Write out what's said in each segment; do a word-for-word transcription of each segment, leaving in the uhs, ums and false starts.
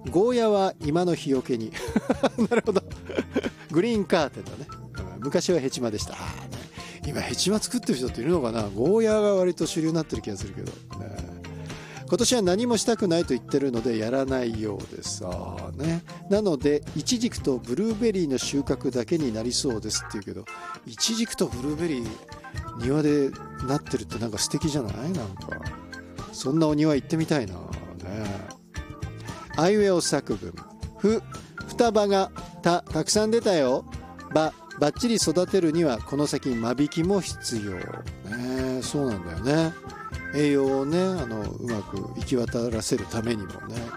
ゴーヤは今の日よけになるほどグリーンカーテンだね。昔はヘチマでした。あ、ね、今ヘチマ作ってる人っているのかな。ゴーヤが割と主流になってる気がするけど、ね、今年は何もしたくないと言ってるのでやらないようです。あ、ね、なのでイチジクとブルーベリーの収穫だけになりそうですっていうけど、イチジクとブルーベリー庭でなってるってなんか素敵じゃない？なんかそんなお庭行ってみたいな、ね、あいうえお作文。ふ、双葉がた、たくさん出たよ。ば、ばっちり育てるにはこの先間引きも必要、ね、そうなんだよね。栄養をね、あのうまく行き渡らせるためにもね、うん、ね、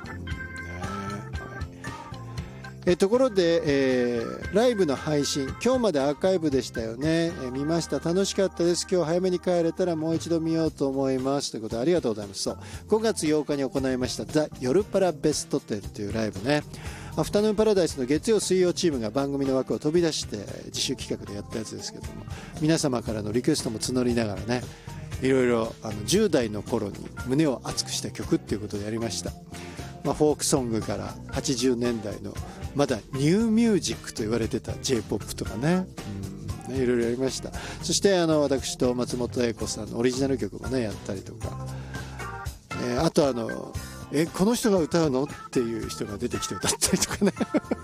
えところで、えー、ライブの配信今日までアーカイブでしたよね、えー、見ました。楽しかったです。今日早めに帰れたらもう一度見ようと思いますということでありがとうございます。そう、ごがつようかに行いましたザ・夜パラベストテンというライブね。アフタヌーンパラダイスの月曜水曜チームが番組の枠を飛び出して自主企画でやったやつですけども、皆様からのリクエストも募りながらね、いろいろあのじゅう代の頃に胸を熱くした曲っていうことでやりました。まあ、フォークソングからはちじゅうねんだいのまだニューミュージックと言われてた J-ポップ とかね、うん、ね、いろいろやりました。そしてあの私と松本英子さんのオリジナル曲もねやったりとか、えー、あとあのえこの人が歌うのっていう人が出てきて歌ったりとかね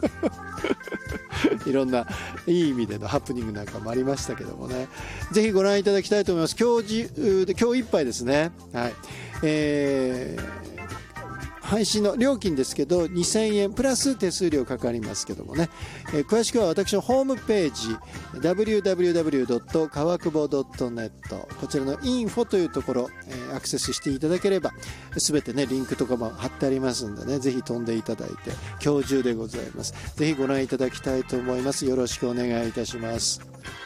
いろんないい意味でのハプニングなんかもありましたけどもね、ぜひご覧いただきたいと思います。今日じ今日いっぱいですね。はい、えー配信の料金ですけどにせんえんプラス手数料かかりますけどもね、えー、詳しくは私のホームページ ダブリューダブリューダブリュードットかわくぼドットネット こちらのインフォというところ、えー、アクセスしていただければ全てねリンクとかも貼ってありますんでね、ぜひ飛んでいただいて今日中でございます。ぜひご覧いただきたいと思います。よろしくお願いいたします。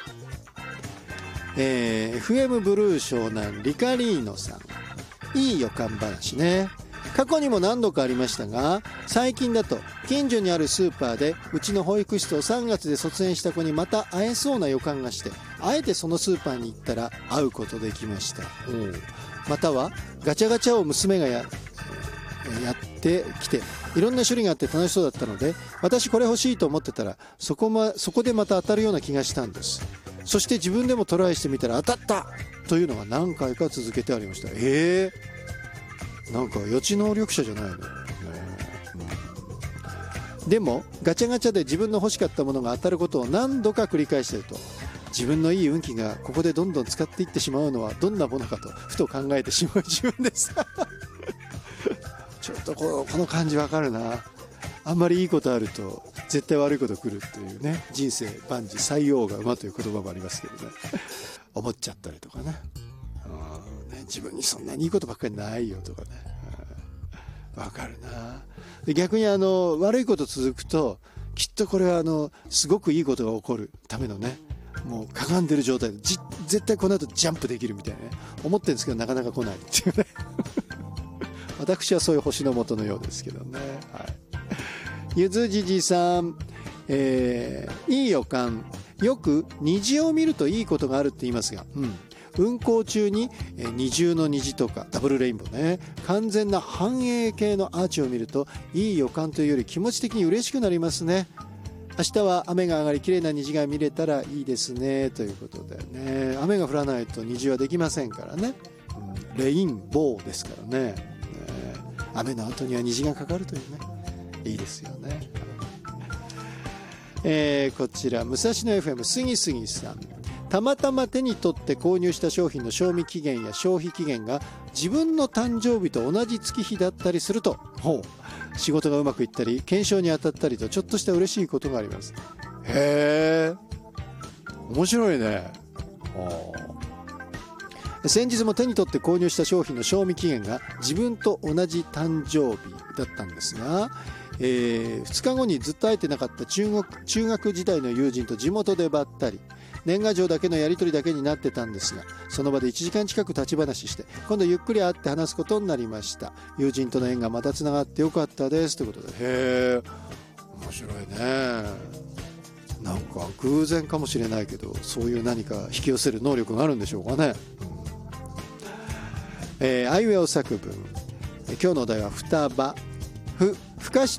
えー、エフエム ブルー湘南リカリーノさん、いい予感話ね。過去にも何度かありましたが、最近だと近所にあるスーパーでうちの保育士とさんがつで卒園した子にまた会えそうな予感がして、あえてそのスーパーに行ったら会うことできました。またはガチャガチャを娘が や, やってきていろんな種類があって楽しそうだったので、私これ欲しいと思ってたら そこ、ま、そこでまた当たるような気がしたんです。そして自分でもトライしてみたら当たったというのが何回か続けてありました。えーなんか予知能力者じゃないの、ね、うん、でもガチャガチャで自分の欲しかったものが当たることを何度か繰り返していると、自分のいい運気がここでどんどん使っていってしまうのはどんなものかとふと考えてしまう自分ですちょっとこの、この感じわかるな。あんまりいいことあると絶対悪いこと来るっていうね、人生万事採用が馬という言葉もありますけどね思っちゃったりとかね、ね、自分にそんなにいいことばっかりないよとかね、わかるな。で逆にあの悪いこと続くときっとこれはあのすごくいいことが起こるためのね、もうかがんでる状態でじ絶対この後ジャンプできるみたいなね思ってるんですけどなかなか来ないっていうね私はそういう星の下のようですけどね、はい、ゆずじじさん、えー、いい予感。よく虹を見るといいことがあるって言いますが、うん運行中に二重の虹とかダブルレインボーね、完全な繁栄系のアーチを見るといい予感というより気持ち的に嬉しくなりますね。明日は雨が上がり綺麗な虹が見れたらいいですねということでね、雨が降らないと虹はできませんからね、うん、レインボーですからね、ね雨の後には虹がかかるというね、いいですよね。えー、こちら武蔵野 エフエム すぎすぎさん、たまたま手に取って購入した商品の賞味期限や消費期限が自分の誕生日と同じ月日だったりすると、ほう仕事がうまくいったり検証に当たったりとちょっとした嬉しいことがあります。へー面白いね。先日も手に取って購入した商品の賞味期限が自分と同じ誕生日だったんですが、えー、ふつかごにずっと会えてなかった中学、中学時代の友人と地元でばったり、年賀状だけのやり取りだけになってたんですが、その場でいちじかん近く立ち話して今度ゆっくり会って話すことになりました。友人との縁がまたつながってよかったですということで、へー面白いね。なんか偶然かもしれないけどそういう何か引き寄せる能力があるんでしょうかね、うんえー、あいうえお作文、今日のお題は双葉。ふふかし